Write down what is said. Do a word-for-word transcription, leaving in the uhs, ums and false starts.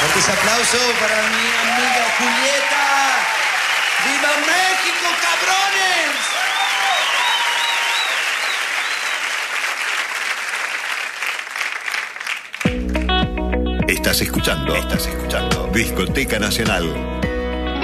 Fuertes aplausos para mi amiga Julieta. ¡Viva México, cabrones! Estás escuchando, estás escuchando Discoteca Nacional.